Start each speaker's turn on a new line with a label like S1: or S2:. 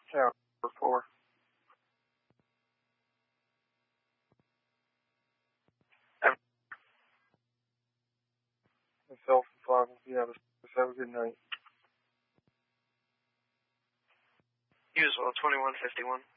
S1: Tower 4. Myself and 5 will be out of service. Have a good night.
S2: You as well, 2151.